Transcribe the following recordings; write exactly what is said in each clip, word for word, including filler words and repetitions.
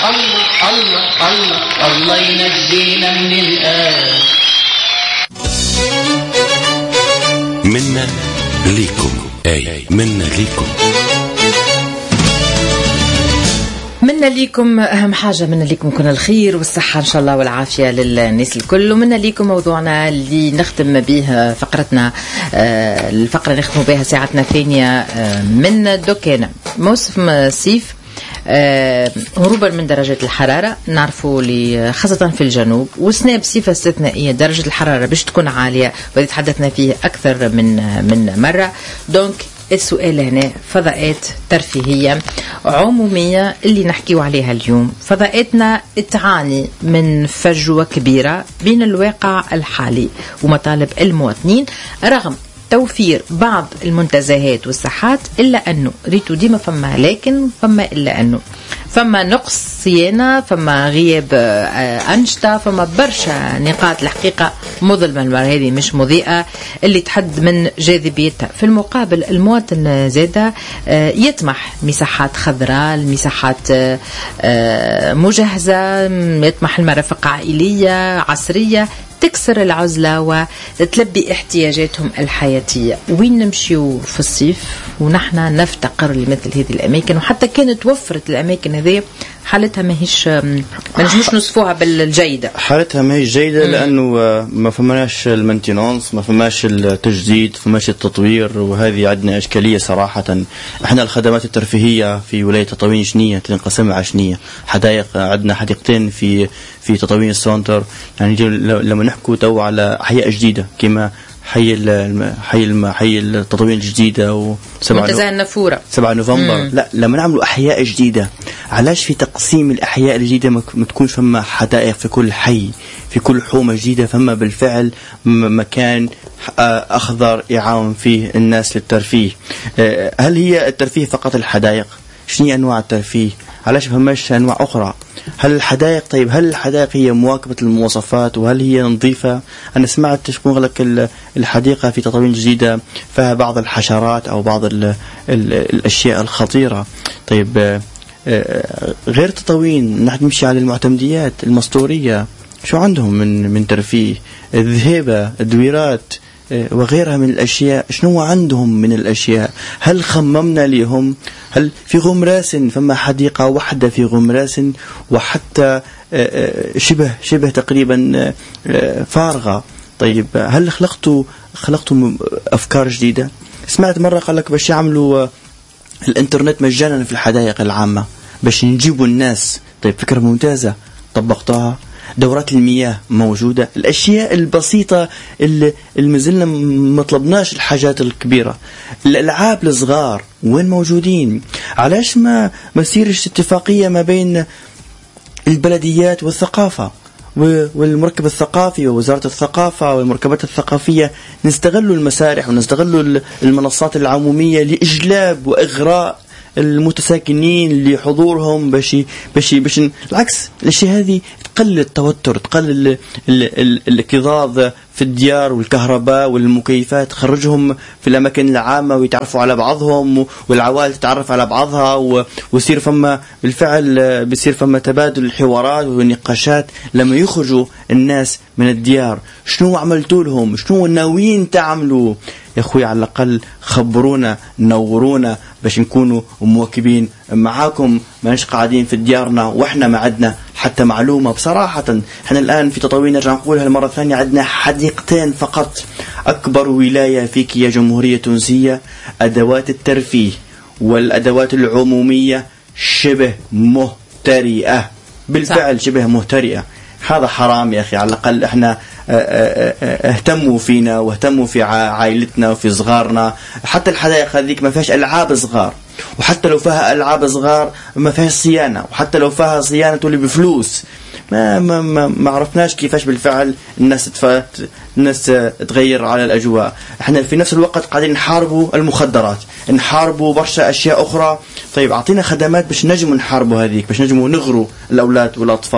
الله الله الله الله ينجينا من الآن. منا ليكم، أي منا ليكم. منا ليكم أهم حاجة، منا ليكم كل الخير والصحة إن شاء الله والعافية للناس الكل. ومنا ليكم موضوعنا اللي نختم به فقرتنا، الفقرة نختم بها ساعتنا الثانية من دكانة. موسم الصيف هروبا من درجات الحرارة، نعرفوا لي خاصة في الجنوب، والسنة بصفة استثنائية درجة الحرارة باش تكون عالية، وهذا تحدثنا فيه أكثر من من مرة. دونك السؤال هنا، فضاءات ترفيهية عمومية اللي نحكيو عليها اليوم، فضاءاتنا تعاني من فجوة كبيرة بين الواقع الحالي ومطالب المواطنين رغم توفير بعض المنتزهات والساحات، إلا أنه ريتو ديما فما لكن فما إلا أنه فما نقص صيانة، فما غياب أنشطة، فما برشا نقاط الحقيقة مظلمة، المرة هذه مش مضيئة اللي تحد من جاذبيتها. في المقابل المواطن زادة يطمح مساحات خضراء، المساحات مجهزة، يطمح المرافق عائلية عصرية تكسر العزلة وتلبي احتياجاتهم الحياتية. وين نمشيو في الصيف ونحن نفتقر لمثل هذه الأماكن؟ وحتى كانت توفرت الأماكن هذه حالتها ما هيش، ما نجموش نصفوها بالجيدة، حالتها ما هي جيدة لأنه ما فماش المانتينونس، ما فماش التجديد، ما فماش التطوير، وهذه عندنا إشكالية صراحة. احنا الخدمات الترفيهية في ولاية تطاوين شنية تنقسم على شنية حدائق، عندنا حديقتين في في تطاوين السونتر، يعني لما نحكوا تو على أحياء جديدة كما حي ال حي الم حي التطوين الجديدة ومنتزه النافورة سبعة نوفمبر. مم. لا لما نعملوا أحياء جديدة، علاش في تقسيم الأحياء الجديدة ما تكونش فما حدائق في كل حي، في كل حومة جديدة فما بالفعل مكان أخضر يعاون فيه الناس للترفيه؟ هل هي الترفيه فقط الحدائق؟ شنو أنواع الترفيه؟ علاش فماش أنواع أخرى؟ هل الحدائق طيب هل الحدائق هي مواكبة المواصفات وهل هي نظيفة؟ أنا سمعت تكون لك الحديقة في تطاوين جديدة فيها بعض الحشرات أو بعض ال ال الأشياء الخطيرة. طيب غير تطاوين نحن نمشي على المعتمديات المسطورية، شو عندهم من من ترفيه؟ الذهيبة، الدويرات وغيرها من الأشياء، شنو عندهم من الأشياء؟ هل خممنا لهم؟ هل في غمراسن فما حديقة واحدة في غمراسن وحتى شبه شبه تقريبا فارغة؟ طيب هل خلقتوا خلقتوا أفكار جديدة؟ سمعت مرة قال لك باش يعملوا الإنترنت مجانا في الحدائق العامة باش نجيبوا الناس. طيب فكرة ممتازة، طبقتها. دورات المياه موجودة، الأشياء البسيطة اللي المزلنا ما طلبناش الحاجات الكبيرة. الألعاب الصغار وين موجودين؟ علاش ما ما يصيرش اتفاقية ما بين البلديات والثقافة والمركب الثقافي ووزارة الثقافة والمركبات الثقافية، نستغلوا المسارح ونستغلوا المنصات العمومية لإجلاب وإغراء المتساكنين لحضورهم باش باش باش العكس. الاشياء هذه تقلل التوتر، تقلل الاكتظاظ في الديار والكهرباء والمكيفات، تخرجهم في الاماكن العامه ويتعرفوا على بعضهم والعوائل تتعرف على بعضها ويصير فما بالفعل بيصير فما تبادل الحوارات والنقاشات لما يخرجوا الناس من الديار. شنو عملتوا لهم؟ شنو ناويين تعملوا؟ يا اخوي على الاقل خبرونا، نورونا باش نكونوا مواكبين معاكم، ما نش قاعدين في ديارنا واحنا ما عندنا حتى معلومه. بصراحه احنا الان في تطاوين نرجع نقولها المره الثانيه عندنا حديقتين فقط. اكبر ولايه فيك يا جمهوريه تونسيه ادوات الترفيه والادوات العموميه شبه مهترئه، بالفعل شبه مهترئه. هذا حرام يا اخي. على الاقل احنا اهتموا فينا واهتموا في عائلتنا وفي صغارنا. حتى الحدائق هذيك ما فيهاش ألعاب صغار، وحتى لو فيها ألعاب صغار ما فيهاش صيانة، وحتى لو فيها صيانة تولي بفلوس. ما ما ما, ما عرفناش كيفاش بالفعل الناس تفات الناس تغير على الأجواء. احنا في نفس الوقت قاعدين نحاربوا المخدرات، نحاربوا برشا أشياء أخرى. طيب أعطينا خدمات باش نجموا نحاربوا هذيك، باش نجموا نغروا الأولاد والأطفال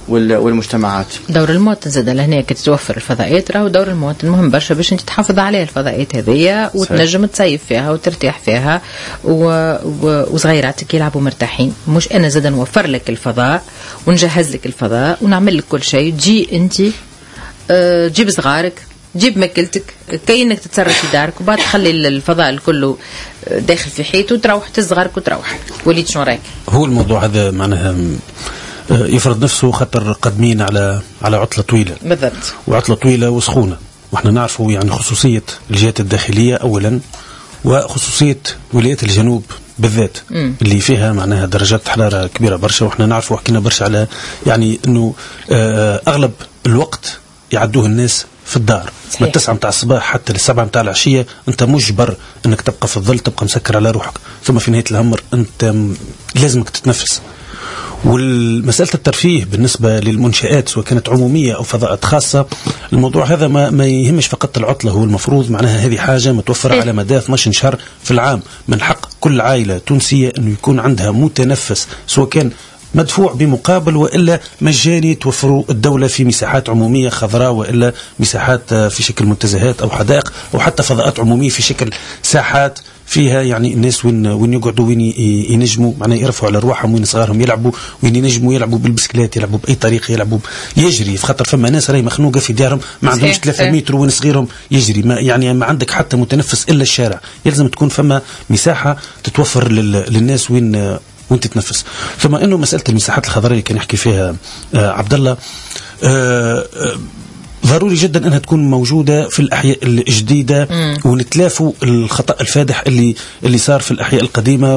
والمجتمعات. دور المواطن زاد لهنا كي تتوفر الفضاءات، راهو دور المواطن مهم برشا باش انت تحافظ عليها الفضاءات هذيا وتنجم تصيف فيها وترتاح فيها و... و... وصغيراتك يلعبوا مرتاحين. مش انا زاد نوفر لك الفضاء ونجهز لك الفضاء ونعمل لك كل شيء، تجي انت أه... تجيب صغارك، جيب ماكلتك، كي انك تتصرف في دارك وبعد تخلي الفضاء الكله داخل في حيط وتروح تزغرك وتروح. وليد شنو رايك؟ هو الموضوع هذا معناها يفرض نفسه خاطر قادمين على على عطله طويله بالضبط، وعطله طويله وسخونه، واحنا نعرفوا يعني خصوصيه الجهات الداخليه اولا وخصوصيه ولايات الجنوب بالذات م. اللي فيها معناها درجات حراره كبيره برشا، واحنا نعرفوا وحكينا برشا على يعني انه اغلب الوقت يعدوه الناس في الدار من التسعة متاع الصباح حتى للسبعة متاع العشية. انت مجبر انك تبقى في الظل، تبقى مسكر على روحك، ثم في نهاية الامر انت لازمك تتنفس. والمسألة الترفيه بالنسبة للمنشآت سواء كانت عمومية أو فضاءات خاصة، الموضوع هذا ما, ما يهمش فقط العطلة، هو المفروض معناها هذه حاجة متوفرة على مدى اثني عشر شهر في العام. من حق كل عائلة تونسية أنه يكون عندها متنفس سواء كان مدفوع بمقابل وإلا مجاني توفروا الدولة في مساحات عمومية خضراء وإلا مساحات في شكل منتزهات أو حدائق أو حتى فضاءات عمومية في شكل ساحات فيها يعني الناس وين وين يقعدوا وين ينجموا معناه يرفعوا على رواحهم، وين صغارهم يلعبوا، وين ينجموا يلعبوا بالبسكليت، يلعبوا بأي طريقة، يلعبوا يجري. خاطر فما ناس راهي مخنوقة في ديارهم ما عندهمش ثلاثة متر وين صغيرهم يجري، ما يعني ما عندك حتى متنفس إلا الشارع. يلزم تكون فما مساحة تتوفر للناس وين وين تتنفس. ثم انه مساله المساحات الخضراء اللي كان يحكي فيها آه عبد الله آه آه ضروري جدا انها تكون موجوده في الاحياء الجديده ونتلافوا الخطا الفادح اللي اللي صار في الاحياء القديمه،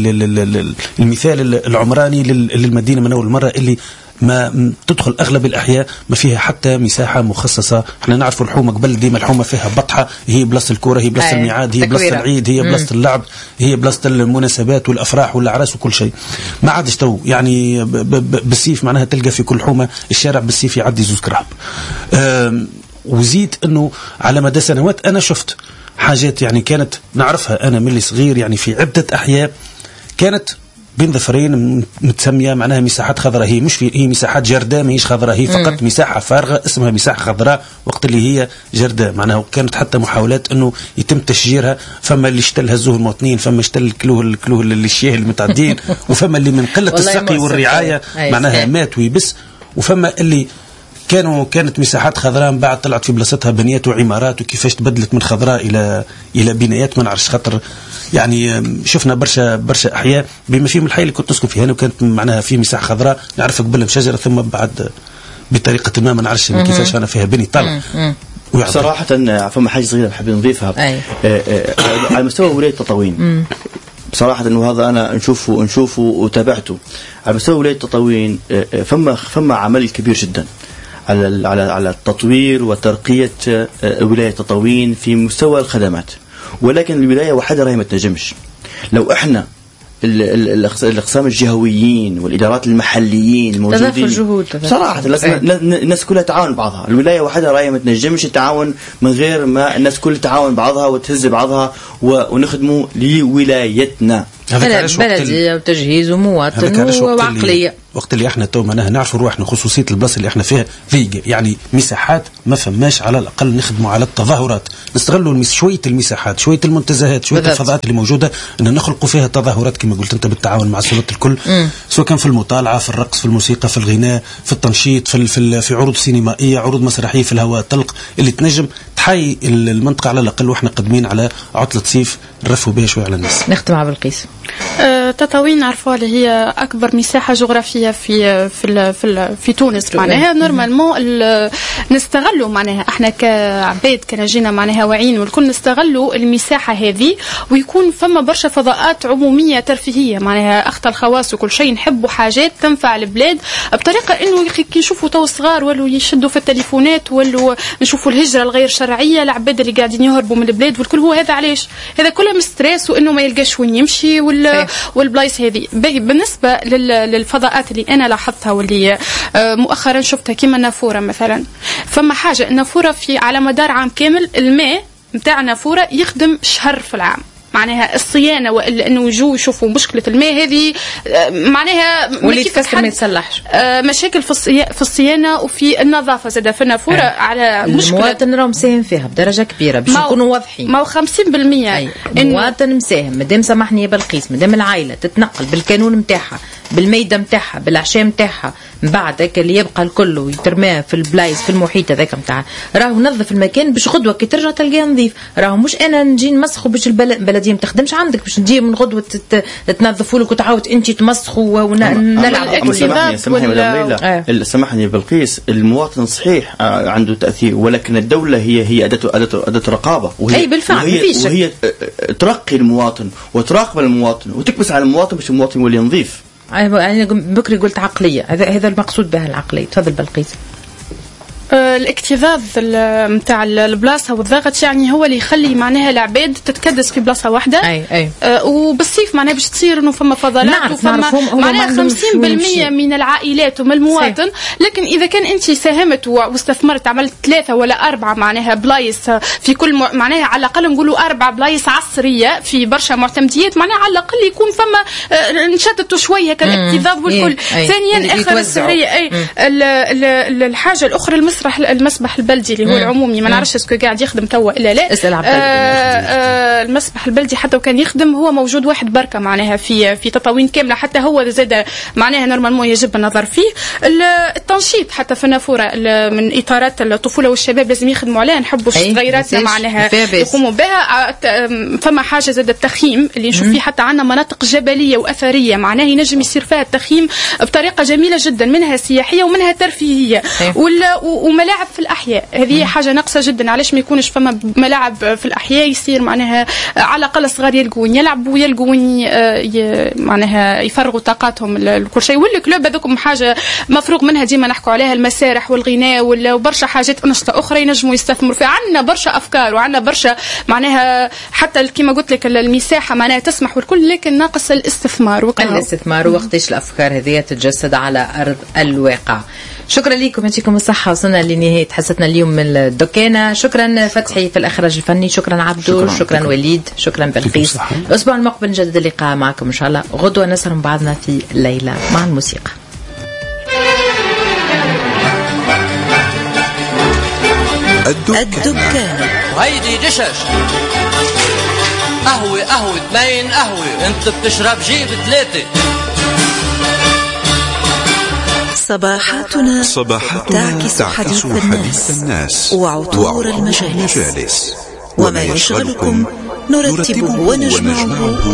والمثال العمراني للمدينه من اول مره اللي ما تدخل أغلب الأحياء ما فيها حتى مساحة مخصصة. احنا نعرف الحومة قبل ديما الحومة فيها بطحة، هي بلاصة الكورة، هي بلاصة الميعاد، هي بلاصة العيد، هي بلاصة اللعب، هي بلاصة المناسبات والأفراح والأعراس وكل شيء. ما عادش تو يعني بالسيف معناها تلقى في كل حومة الشارع بالسيف يعدي زوز كرهب. وزيد أنه على مدى سنوات أنا شفت حاجات يعني كانت نعرفها أنا من اللي صغير، يعني في عدة أحياء كانت بين ظفرين متسميه معناها مساحات خضراء، هي مش في هي مساحات جرداء ماهيش خضراء، هي فقط مم. مساحه فارغه اسمها مساحه خضراء وقت اللي هي جرداء معناها. وكانت حتى محاولات انه يتم تشجيرها، فما اللي اشتل هزوه المواطنين، فما اشتل الكلوه الكلوه للشياه المتعدين، وفما اللي من قله السقي والرعايه معناها مات ويبس، وفما اللي كانوا كانت مساحات خضراء من بعد طلعت في بلاصتها بنيات وعمارات، وكيفاش تبدلت من خضراء الى الى بنايات ما نعرفش. خاطر يعني شفنا برشا برشا احياء بما فيهم الحي اللي كنت نسكن فيها انا، وكانت معناها في مساحه خضراء نعرف قبل بشجره ثم بعد بطريقه ما ما نعرفش كيفاش انا فيها بني طلع. صراحه فما حاجه صغيره بحب نضيفها على مستوى ولايه تطاوين. بصراحة إنه هذا أنا نشوفه نشوفه وتابعته على مستوى ولاية تطاوين. فما فما عمل كبير جدا على على على التطوير وترقية ولاية تطاوين في مستوى الخدمات، ولكن الولاية وحدها راهي ما تنجمش. لو إحنا الأقسام الجهويين والإدارات المحليين الموجودين صراحة الناس كلها تعاون بعضها، الولاية وحدها راهي ما تنجمش تتعاون من غير ما الناس كلها تعاون بعضها وتهز بعضها ونخدموا لولايتنا. بلدية وتجهيز ومواطن وعقلية. وقت اللي احنا تو معناها نعرفوا روحنا خصوصية البلاصة اللي احنا فيها ضيقة، يعني مساحات ما فماش على الأقل نخدموا على التظاهرات، نستغلوا المس شوية المساحات شوية المنتزهات شوية بالضبط. الفضاءات اللي موجودة أن نخلقوا فيها تظاهرات كما قلت أنت بالتعاون مع السلطات الكل، م. سواء كان في المطالعة في الرقص في الموسيقى في الغناء في التنشيط في في, في عروض سينمائية عروض مسرحية في الهواء الطلق اللي تنجم تحيي المنطقة على الأقل. وإحنا قادمين على عطلة صيف نرفوا بها شوية على الناس. نختم مع بالقيس. أه تطاوين عرفوا اللي هي أكبر مساحة جغرافية في في ال في, ال في تونس معناها نورمالمون نستغلوا معناها احنا كعباد كنا جينا معناها واعيين والكل نستغلوا المساحة هذه ويكون فما برشا فضاءات عمومية ترفيهية معناها أخت الخواص وكل شيء نحبوا حاجات تنفع البلاد بطريقة إنه كي نشوفوا تو صغار ولو يشدوا في التليفونات ولو نشوفوا الهجرة الغير شرعية العباد اللي قاعدين يهربوا من البلاد والكل هو هذا علاش هذا كله مستريس وإنه ما يلقاش وين يمشي وال والبلايص هذه. بالنسبة للفضاءات اللي أنا لاحظتها واللي مؤخرا شفتها كما النافورة مثلا، فما حاجة النافورة في على مدار عام كامل الماء متاع نافورة يخدم شهر في العام معناها الصيانه والا انه يجوا يشوفوا مشكله الماء هذه معناها واللي تكسر ما يتصلحش. مشاكل في في الصيانه وفي النظافه زاد في نافوره أه. على مشكله المواطن راه مساهم فيها بدرجه كبيره باش نكونوا واضحين. ما هو خمسين بالمية المواطن مساهم مادام سامحني يا بلقيس مادام العائله تتنقل بالكانون نتاعها بالميدة نتاعها بالعشاء نتاعها من بعد هكا اللي يبقى الكل ويترماه في البلايص في المحيط هذاك نتاع راهو نظف المكان باش غدوه كي ترجع تلقاه نظيف. راهو مش انا نجي نمسخه باش البلديه ما تخدمش عندك باش نجي من غدوه تنظفوا لك وتعاود انت تمسخوا ونلعب. سامحني مدام ليلى سامحني بلقيس المواطن صحيح عنده تاثير ولكن الدوله هي هي اداه اداه اداه رقابه وهي اي بالفعل وهي, وهي ترقي المواطن وتراقب المواطن وتكبس على المواطن باش المواطن يولي نظيف. أنا بكري قلت عقلية هذا هذا المقصود بها العقلية. تفضل بلقيس. الاكتظاظ نتاع البلاصه والضغط يعني هو اللي يخلي معناها العباد تتكدس في بلاصه واحده. أي أي. آه وبالصيف معناها باش تصير انه فما فضلات وفما معناها خمسين بالمية من العائلات ومن المواطن. لكن اذا كان انت ساهمت واستثمرت عملت ثلاثه ولا اربعه معناها بلايص في كل معناها على الاقل نقولوا اربع بلايص عصريه في برشا معتمديات معناها على الاقل يكون فما آه نشتتوا شويه كالاكتظاظ والكل. ثانيا اخر السريه اي الحاجه الاخرى المسرح المسبح البلدي اللي هو العمومي ما نعرفش اسكو قاعد يخدم توا الا لا. اسال عبد آه المسبح البلدي حتى وكان يخدم هو موجود واحد بركه معناها في في تطاوين كامله حتى هو زاد معناها نورمالمون يجب النظر فيه. التنشيط حتى في النافوره من اطارات الطفوله والشباب لازم يخدموا عليها نحبوا تغيراتنا معناها يقوموا بها. فما حاجه زاد التخييم اللي نشوف فيه حتى عندنا مناطق جبليه واثريه معناها ينجم يصير فيها التخييم بطريقه جميله جدا منها سياحيه ومنها ترفيهيه وملاعب في الأحياء. هذه حاجة ناقصة جدا. علاش ما يكونش فما ملاعب في الأحياء يصير معناها على الأقل صغار يلقون يلعبوا ويلقون معناها يفرغوا طاقاتهم لكل شيء. والكلوب هذوكم حاجة مفروغ منها ديما نحكوا عليها المسارح والغناء وبرشا حاجات أنشطة أخرى ينجموا يستثمروا فيها. عندنا برشا أفكار وعندنا برشا معناها حتى كما قلت لك المساحة معناها تسمح والكل لكن ناقص الاستثمار وكذا. الاستثمار وقتاش الأفكار هذه تتجسد على أرض الواقع. شكرا لكم يعطيكم الصحة. وصلنا لنهاية حصتنا اليوم من الدكانة. شكرا فتحي في الإخراج الفني. شكرا عبدو. شكرا, شكرا وليد. شكرا بلقيس. الأسبوع المقبل نجدد اللقاء معكم إن شاء الله. غدوة نسهر مع بعضنا في ليلة مع الموسيقى. الدكانة هيدي دشش قهوة قهوة اثنين قهوة انت بتشرب جيب ثلاثة. صباحاتنا صباحاتنا تعكس, تعكس حديث, حديث الناس وعطور المجالس وما يشغلكم نرتبه ونجمعه